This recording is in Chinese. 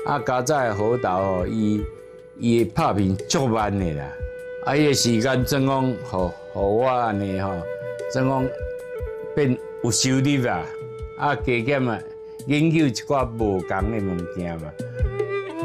啊，加早好豆哦，伊拍片足慢的啦，啊，伊个时间怎讲，互我安尼吼，怎讲变有收入啊，啊，加减啊，研究一寡无共的物件嘛，